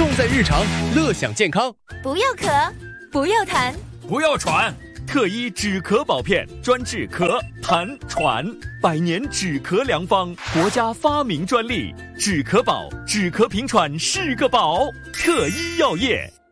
重在日常，乐享健康。 不要咳，不要痰， 不要喘。特医止咳宝片，专治咳、痰、喘，100年止咳良方，国家发明专利。止咳宝，止咳平喘是个宝。特医药业。